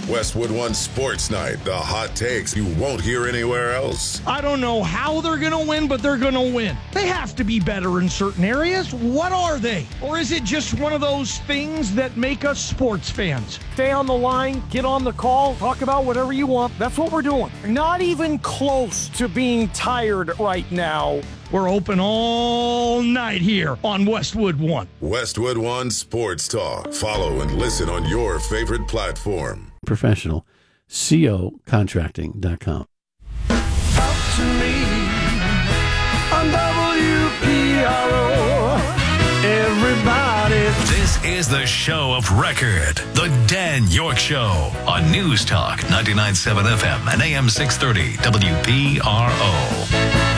Westwood One Sports Night, the hot takes you won't hear anywhere else. I don't know how they're going to win, but they're going to win. They have to be better in certain areas. What are they? Or is it just one of those things that make us sports fans? Stay on the line, get on the call, talk about whatever you want. That's what we're doing. Not even close to being tired right now. We're open all night here on Westwood One. Westwood One Sports Talk. Follow and listen on your favorite platform. Professional. COcontracting.com. Talk to me on WPRO. Everybody. This is the show of record. The Dan York Show on News Talk 99.7 FM and AM 630 WPRO.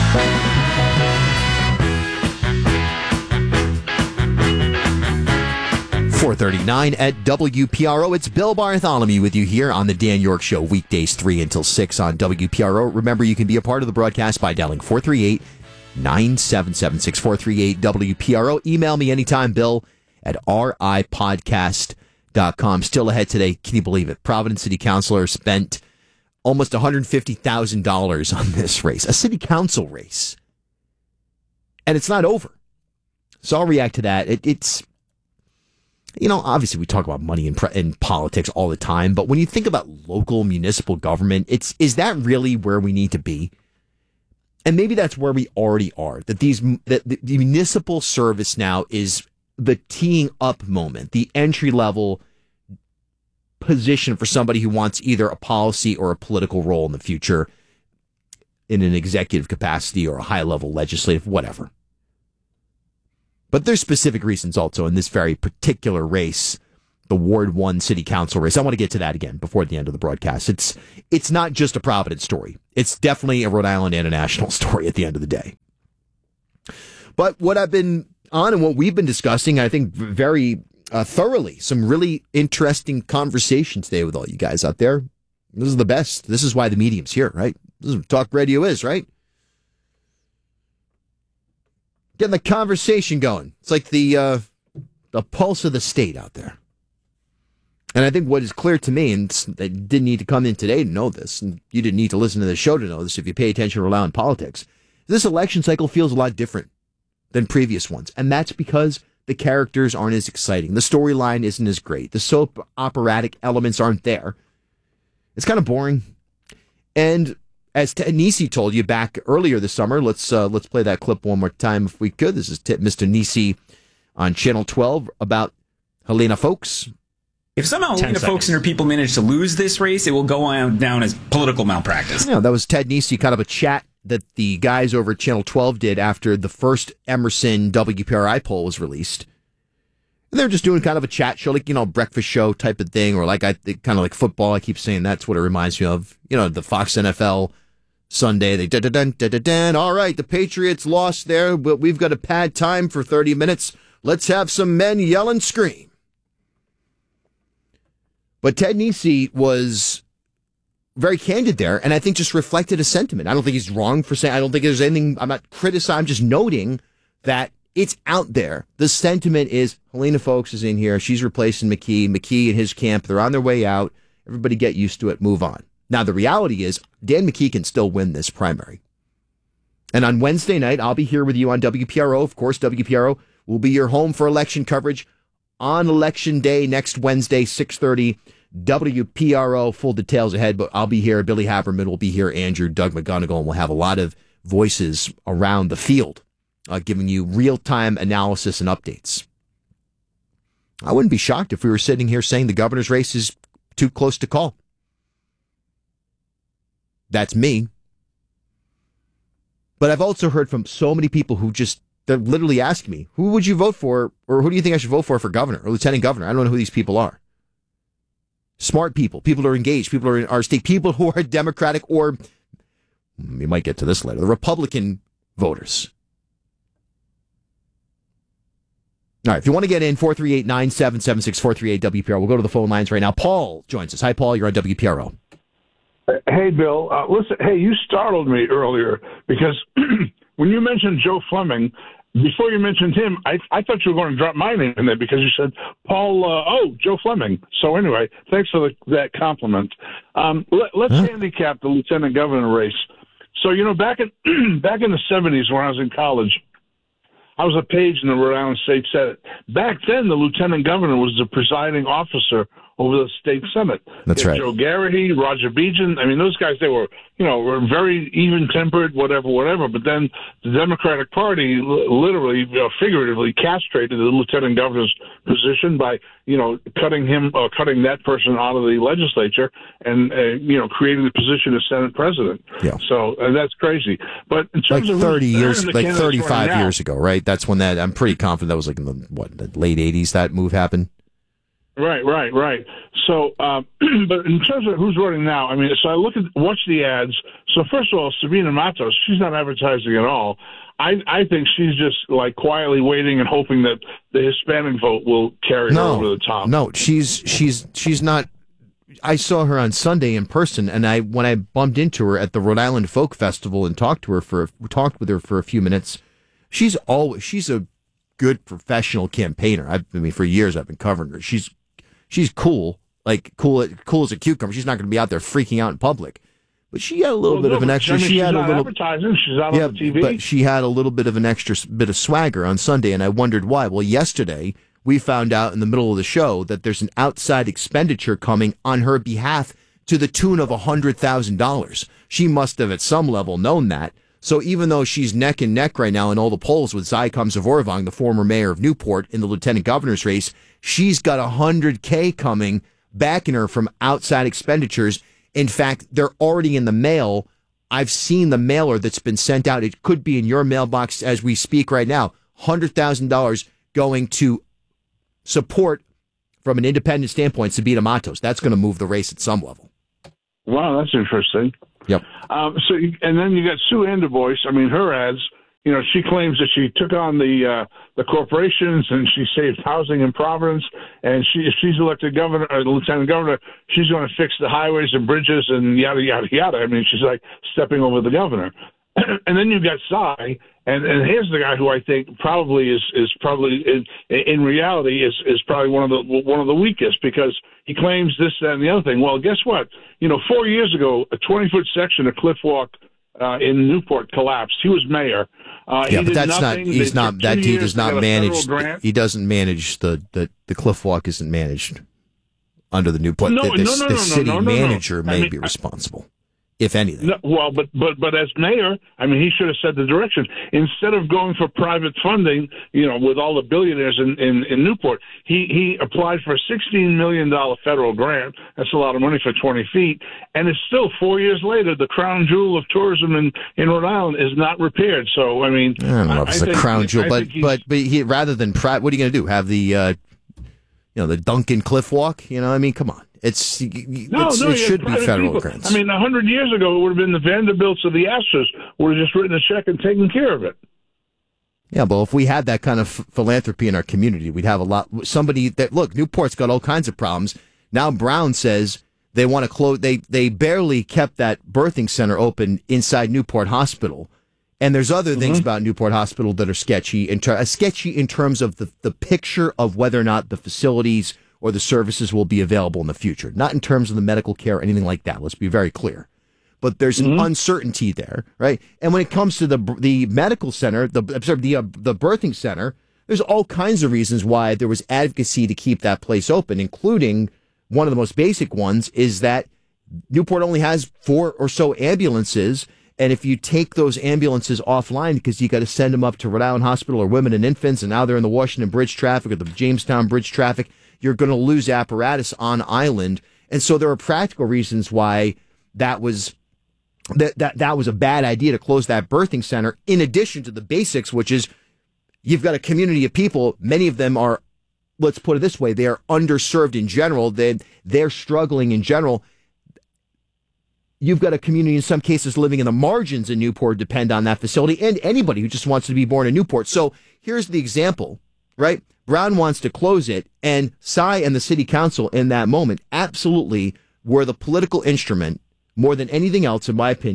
4:39 at WPRO. It's Bill Bartholomew with you here on the Dan York Show, weekdays 3 until 6 on WPRO. Remember, you can be a part of the broadcast by dialing 438-9776, 438-WPRO. Email me anytime, Bill at ripodcast.com. Still ahead today, can you believe it? Providence City Councilor spent almost $150,000 on this race, a city council race. And it's not over. So I'll react to that. It's... You know, obviously we talk about money in politics all the time, but when you think about local municipal government, is that really where we need to be? And maybe that's where we already are, that the municipal service now is the teeing up moment, the entry level position for somebody who wants either a policy or a political role in the future in an executive capacity or a high level legislative, whatever. But there's specific reasons also in this very particular race, the Ward 1 City Council race. I want to get to that again before the end of the broadcast. It's not just a Providence story. It's definitely a Rhode Island and a national story at the end of the day. But what I've been on and what we've been discussing, I think very thoroughly, some really interesting conversation today with all you guys out there. This is the best. This is why the medium's here, right? This is what talk radio is, right? Getting the conversation going. It's like the pulse of the state out there. And I think what is clear to me, and they didn't need to come in today to know this, and you didn't need to listen to the show to know this if you pay attention or rely on politics, this election cycle feels a lot different than previous ones. And that's because the characters aren't as exciting. The storyline isn't as great. The soap operatic elements aren't there. It's kind of boring. And as Ted Nesi told you back earlier this summer, let's play that clip one more time if we could. This is Mr. Nesi on Channel 12 about Helena Foulkes. If somehow Helena Foulkes and her people manage to lose this race, it will go on down as political malpractice. Yeah, that was Ted Nesi, kind of a chat that the guys over at Channel 12 did after the first Emerson WPRI poll was released. And they're just doing kind of a chat show, like, breakfast show type of thing, or kind of like football. I keep saying that's what it reminds me of. The Fox NFL Sunday, they dun. All right, the Patriots lost there, but we've got a pad time for 30 minutes. Let's have some men yell and scream. But Ted Nesi was very candid there, and I think just reflected a sentiment. I don't think he's wrong for saying, I don't think there's anything, I'm not criticizing, I'm just noting that it's out there. The sentiment is Helena Foulkes is in here. She's replacing McKee. McKee and his camp, they're on their way out. Everybody get used to it. Move on. Now, the reality is Dan McKee can still win this primary. And on Wednesday night, I'll be here with you on WPRO. Of course, WPRO will be your home for election coverage on Election Day next Wednesday, 6:30. WPRO, full details ahead, but I'll be here. Billy Haverman will be here. Andrew, Doug McGonigal, and we'll have a lot of voices around the field giving you real-time analysis and updates. I wouldn't be shocked if we were sitting here saying the governor's race is too close to call. That's me. But I've also heard from so many people who they're literally asking me, who would you vote for, or who do you think I should vote for governor or lieutenant governor? I don't know who these people are. Smart people who are engaged, people who are in our state, people who are Democratic or, we might get to this later, the Republican voters. All right, if you want to get in, 438-9776, 438-WPRO. We'll go to the phone lines right now. Paul joins us. Hi, Paul. You're on WPRO. Hey, Bill. Listen, hey, you startled me earlier because when you mentioned Joe Fleming, before you mentioned him, I thought you were going to drop my name in there because you said Joe Fleming. So anyway, thanks for that compliment. Let's handicap the lieutenant governor race. So, back in the 70s when I was in college, I was a page in the Rhode Island State Senate. Back then, the lieutenant governor was the presiding officer over the state senate. That's right. Joe Garrity, Roger Beejan. I mean, those guys, they were very even-tempered, whatever. But then the Democratic Party literally, figuratively castrated the lieutenant governor's position by, cutting that person out of the legislature and, creating the position of Senate president. Yeah. So that's crazy. But in terms of 30 years, 35 years ago, right? That's when I'm pretty confident that was like in the late 80s that move happened. Right. So, but in terms of who's running now, I mean, so I watch the ads. So first of all, Sabina Matos, she's not advertising at all. I think she's just like quietly waiting and hoping that the Hispanic vote will carry her over the top. No, she's not. I saw her on Sunday in person, and when I bumped into her at the Rhode Island Folk Festival and talked with her for a few minutes. She's a good professional campaigner. I mean, for years I've been covering her. She's cool, cool as a cucumber. She's not going to be out there freaking out in public. But she had a little bit of an extra. She's not advertising. She's out on the TV. But she had a little bit of an extra bit of swagger on Sunday, and I wondered why. Well, yesterday we found out in the middle of the show that there's an outside expenditure coming on her behalf to the tune of $100,000. She must have at some level known that. So even though she's neck and neck right now in all the polls with Zycom Zavorvang, the former mayor of Newport, in the lieutenant governor's race, she's got $100K coming backing her from outside expenditures. In fact, they're already in the mail. I've seen the mailer that's been sent out. It could be in your mailbox as we speak right now. $100,000 going to support, from an independent standpoint, Sabina Matos. That's going to move the race at some level. Wow, that's interesting. Yep. And then you got Sue Anderboyce. I mean, her ads. She claims that she took on the corporations and she saved housing in Providence. And if she's elected governor or lieutenant governor, she's going to fix the highways and bridges and yada yada yada. I mean, she's like stepping over the governor. And then you've got Cy, and here's the guy who I think probably is probably in reality is probably one of the weakest, because he claims this, that, and the other thing. Well, guess what? 4 years ago, a 20-foot section of cliff walk in Newport collapsed. He was mayor. But that's nothing. He does not manage. He doesn't manage the cliff walk. Isn't managed under the Newport. The city manager may be responsible, if anything. No, well, but as mayor, I mean, he should have set the direction. Instead of going for private funding, with all the billionaires in Newport, he applied for a $16 million federal grant. That's a lot of money for 20 feet. And it's still 4 years later, the crown jewel of tourism in Rhode Island is not repaired. So, I mean, I don't know if it's a crown jewel, but he, rather than what are you going to do? Have the the Duncan Cliff Walk? I mean, come on. It should be federal grants. I mean, 100 years ago, it would have been the Vanderbilts or the Astros would have just written a check and taken care of it. Yeah, well, if we had that kind of philanthropy in our community, we'd have a lot. Somebody that, look, Newport's got all kinds of problems. Now Brown says they want to close. They barely kept that birthing center open inside Newport Hospital. And there's other things about Newport Hospital that are sketchy in terms of the picture of whether or not the facilities or the services will be available in the future. Not in terms of the medical care or anything like that. Let's be very clear. But there's an uncertainty there, right? And when it comes to the medical center, the birthing center, there's all kinds of reasons why there was advocacy to keep that place open, including one of the most basic ones is that Newport only has 4 or so ambulances. And if you take those ambulances offline because you got to send them up to Rhode Island Hospital or Women and Infants, and now they're in the Washington Bridge traffic or the Jamestown Bridge traffic, you're going to lose apparatus on island. And so there are practical reasons why that was a bad idea to close that birthing center, in addition to the basics, which is you've got a community of people. Many of them are, let's put it this way, they are underserved in general. They're struggling in general. You've got a community in some cases living in the margins in Newport depend on that facility, and anybody who just wants to be born in Newport. So here's the example, right? Brown wants to close it, and Cy and the city council in that moment absolutely were the political instrument, more than anything else, in my opinion,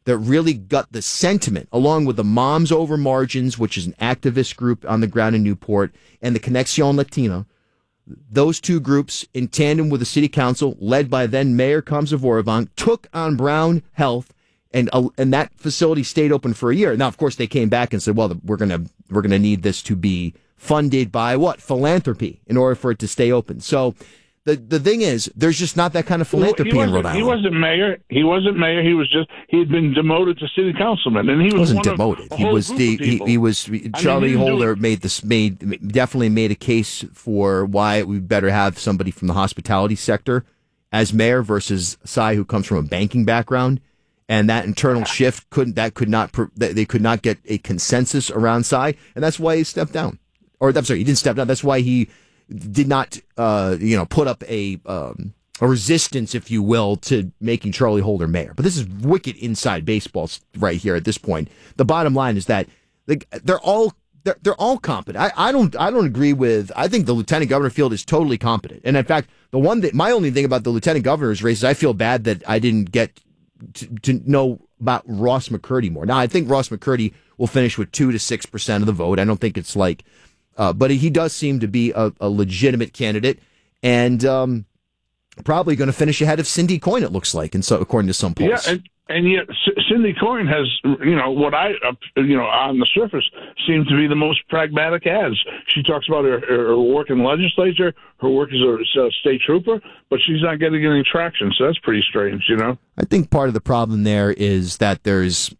that really got the sentiment, along with the Moms Over Margins, which is an activist group on the ground in Newport, and the Conexión Latina. Those two groups, in tandem with the city council, led by then Mayor Kamsa Vorevang, took on Brown Health, and that facility stayed open for a year. Now, of course, they came back and said, well, we're gonna need this to be funded by what? Philanthropy, in order for it to stay open. So the thing is, there's just not that kind of philanthropy in Rhode Island. He wasn't mayor. He had been demoted to city councilman, and he wasn't demoted. He was Charlie Holder definitely made a case for why we better have somebody from the hospitality sector as mayor versus Cy, who comes from a banking background, and that internal shift they could not get a consensus around Cy, and that's why he stepped down. Or I'm sorry, he didn't step down. That's why he did not, put up a resistance, if you will, to making Charlie Holder mayor. But this is wicked inside baseball right here at this point. The bottom line is that they're all competent. I don't agree with. I think the lieutenant governor field is totally competent. And in fact, my only thing about the lieutenant governor's race is I feel bad that I didn't get to know about Ross McCurdy more. Now I think Ross McCurdy will finish with 2 to 6% of the vote. I don't think it's like. But he does seem to be a legitimate candidate, and probably going to finish ahead of Cindy Coyne, it looks like, and so according to some polls. Yeah, and yet Cindy Coyne has, what on the surface seems to be the most pragmatic ads. She talks about her work in the legislature, her work as a state trooper, but she's not getting any traction. So that's pretty strange, I think part of the problem there is that there's.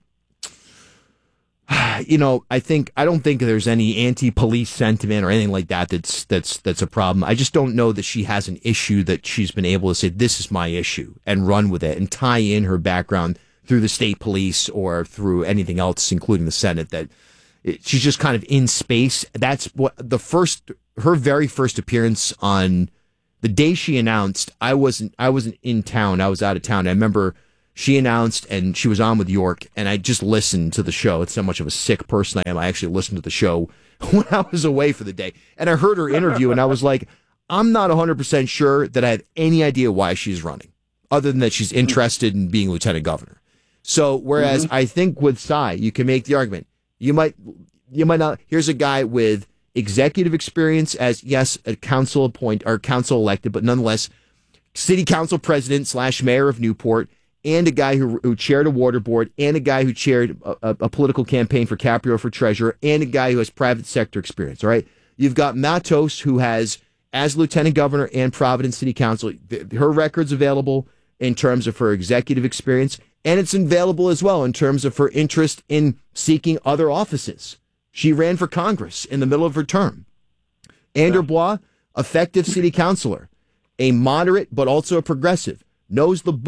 I don't think there's any anti-police sentiment or anything like that that's a problem. I just don't know that she has an issue that she's been able to say, this is my issue, and run with it and tie in her background through the state police or through anything else, including the Senate, that she's just kind of in space. That's what her very first appearance on the day she announced. I wasn't in town. I was out of town. I remember she announced, and she was on with York, and I just listened to the show. It's how much of a sick person I am. I actually listened to the show when I was away for the day. And I heard her interview, and I was like, I'm not 100% sure that I have any idea why she's running, other than that she's interested in being lieutenant governor. So, whereas I think with Cy, you can make the argument. You might not. Here's a guy with executive experience as, yes, a council elected, but nonetheless, city council president / mayor of Newport, and a guy who chaired a water board, and a guy who chaired a political campaign for Caprio for treasurer, and a guy who has private sector experience, all right? You've got Matos, who has, as lieutenant governor and Providence City Council, her record's available in terms of her executive experience, and it's available as well in terms of her interest in seeking other offices. She ran for Congress in the middle of her term. Andrew Bois, effective city councilor, a moderate but also a progressive. Knows the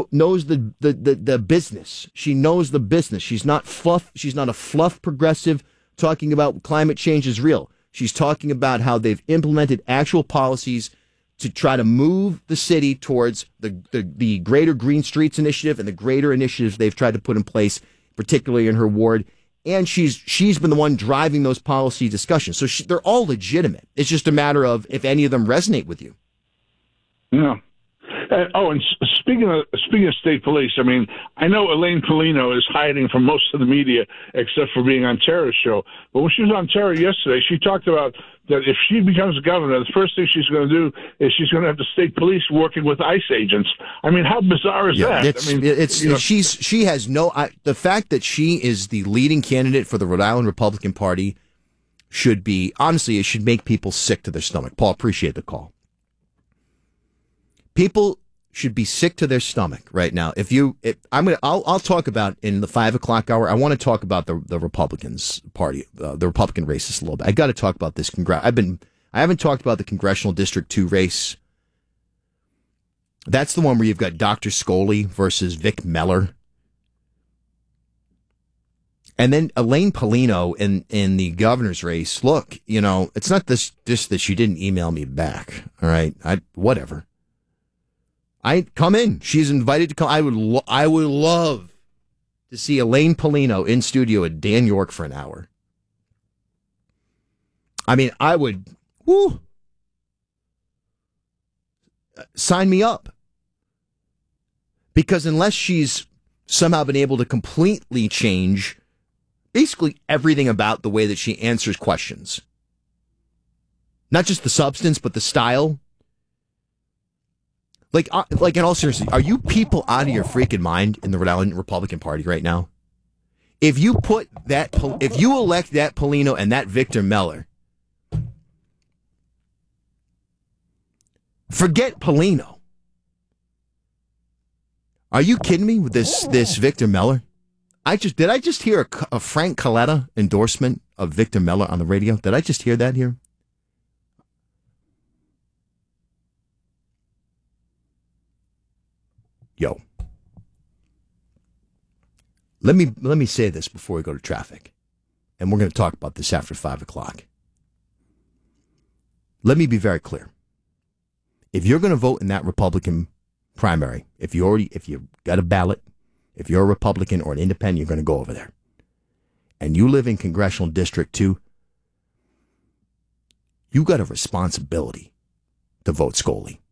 business. She knows the business. She's not fluff. She's not a fluff progressive talking about climate change is real. She's talking about how they've implemented actual policies to try to move the city towards the Greater Green Streets Initiative and the greater initiatives they've tried to put in place, particularly in her ward. And she's been the one driving those policy discussions. So they're all legitimate. It's just a matter of if any of them resonate with you. Yeah. And speaking of state police, I mean, I know Elaine Polino is hiding from most of the media except for being on Tara's show. But when she was on Tara yesterday, she talked about that if she becomes governor, the first thing she's going to do is she's going to have the state police working with ICE agents. I mean, how bizarre is that? She has the fact that she is the leading candidate for the Rhode Island Republican Party should be, honestly, it should make people sick to their stomach. Paul, appreciate the call. People should be sick to their stomach right now. I'll talk about in the 5 o'clock hour. I want to talk about the Republicans Party, the Republican races a little bit. I got to talk about this. I haven't talked about the Congressional District 2 race. That's the one where you've got Dr. Scully versus Vic Meller. And then Elaine Polino in the governor's race. Look, it's not just that she didn't email me back. All right. Whatever. Come in. She's invited to come. I would love to see Elaine Polino in studio at Dan York for an hour. I mean, I would. Woo. Sign me up. Because unless she's somehow been able to completely change basically everything about the way that she answers questions. Not just the substance, but the style. Like in all seriousness, are you people out of your freaking mind in the Rhode Island Republican Party right now? If you elect that Polino and that Victor Meller, forget Polino. Are you kidding me with this Victor Meller? Did I just hear a Frank Coletta endorsement of Victor Meller on the radio? Did I just hear that here? Yo. Let me say this before we go to traffic. And we're going to talk about this after 5 o'clock. Let me be very clear. If you're going to vote in that Republican primary, if you got a ballot, if you're a Republican or an independent, you're going to go over there. And you live in Congressional District 2, you got a responsibility to vote Scully.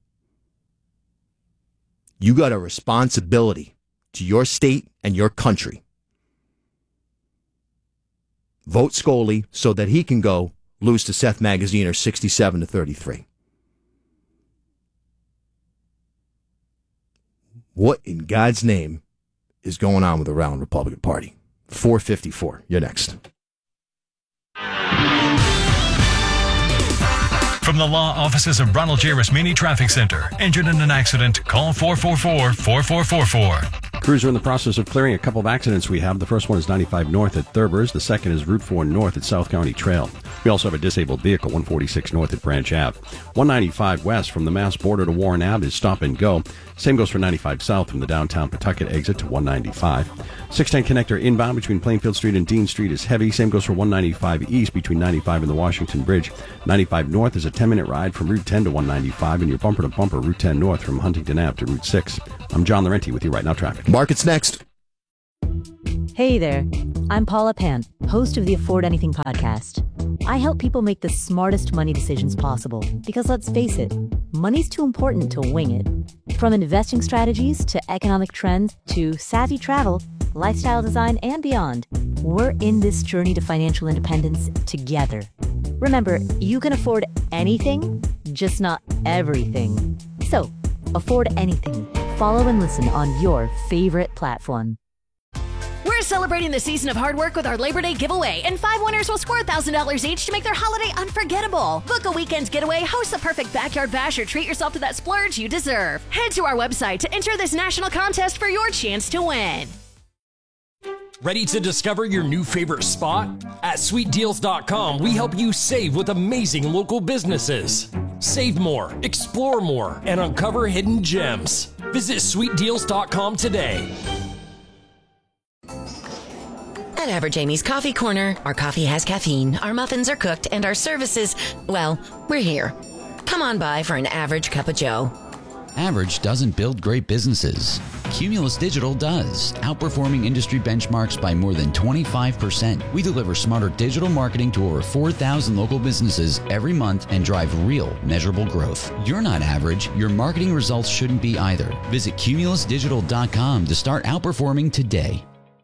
You got a responsibility to your state and your country. Vote Scully so that he can go lose to Seth Magaziner 67-33. What in God's name is going on with the Rhode Island Republican Party? 454. You're next. From the law offices of Ronald J. Rasmini Traffic Center. Injured in an accident? Call 444-4444. Crews are in the process of clearing a couple of accidents we have. The first one is 95 North at Thurbers. The second is Route 4 North at South County Trail. We also have a disabled vehicle, 146 North at Branch Ave. 195 West from the Mass border to Warren Ave is stop and go. Same goes for 95 South from the downtown Pawtucket exit to 195. 610 connector inbound between Plainfield Street and Dean Street is heavy. Same goes for 195 East between 95 and the Washington Bridge. 95 North is a 10-minute ride from Route 10 to 195, and your bumper-to-bumper Route 10 North from Huntington Ave to Route 6. I'm John Laurenti with you right now, traffic. Markets next. Hey there. I'm Paula Pan, host of the Afford Anything podcast. I help people make the smartest money decisions possible because, let's face it, money's too important to wing it. From investing strategies to economic trends to savvy travel, lifestyle design, and beyond, we're in this journey to financial independence together. Remember, you can afford anything, just not everything. So, afford anything. Follow and listen on your favorite platform. We're celebrating the season of hard work with our Labor Day giveaway, and 5 winners will score $1,000 each to make their holiday unforgettable. Book a weekend getaway, host the perfect backyard bash, or treat yourself to that splurge you deserve. Head to our website to enter this national contest for your chance to win. Ready to discover your new favorite spot? At SweetDeals.com, we help you save with amazing local businesses. Save more, explore more, and uncover hidden gems. Visit SweetDeals.com today. At Average Amy's Coffee Corner, our coffee has caffeine, our muffins are cooked, and our services, well, we're here. Come on by for an average cup of joe. Average doesn't build great businesses. Cumulus Digital does, outperforming industry benchmarks by more than 25%. We deliver smarter digital marketing to over 4,000 local businesses every month and drive real, measurable growth. You're not average. Your marketing results shouldn't be either. Visit cumulusdigital.com to start outperforming today.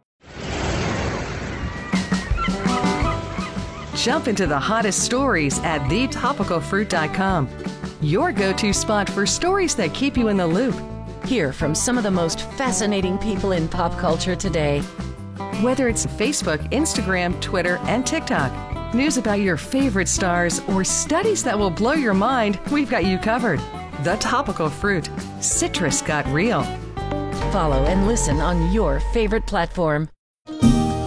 Jump into the hottest stories at thetopicalfruit.com. Your go-to spot for stories that keep you in the loop. Hear from some of the most fascinating people in pop culture today. Whether it's Facebook, Instagram, Twitter, and TikTok, news about your favorite stars, or studies that will blow your mind, we've got you covered. The Topical Fruit. Citrus got real. Follow and listen on your favorite platform.